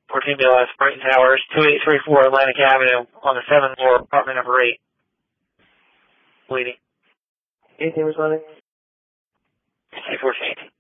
14 BLS, Brighton Towers, 2834 Atlantic Avenue on the 7th floor, apartment number 8. Waiting. Anything responding? 24 change.